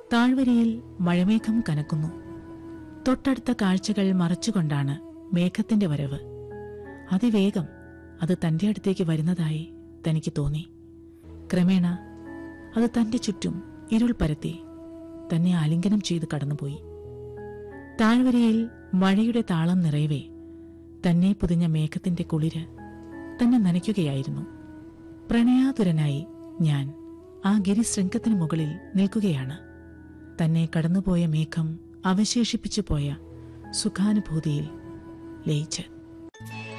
താഴ്വരയിൽ മഴമേഘം കനക്കുന്നു. തൊട്ടടുത്ത കാഴ്ചകൾ മറച്ചുകൊണ്ടാണ് മേഘത്തിന്റെ വരവ്. അതിവേഗം അത് തന്റെ അടുത്തേക്ക് വരുന്നതായി തനിക്ക് തോന്നി. ക്രമേണ അത് തന്റെ ചുറ്റും ഇരുൾ പരത്തി തന്നെ ആലിംഗനം ചെയ്ത് കടന്നുപോയി. താഴ്വരയിൽ മഴയുടെ താളം നിറയവേ തന്നെ പൊതിഞ്ഞ മേഘത്തിന്റെ കുളിര് തന്നെ നനയ്ക്കുകയായിരുന്നു. പ്രണയാതുരനായി ഞാൻ ആ ഗിരിശൃംഗത്തിനു മുകളിൽ നിൽക്കുകയാണ്. തന്നെ കടന്നുപോയ മേഘം അവശേഷിപ്പിച്ചു പോയ സുഖാനുഭൂതിയിൽ ലയിച്ച്.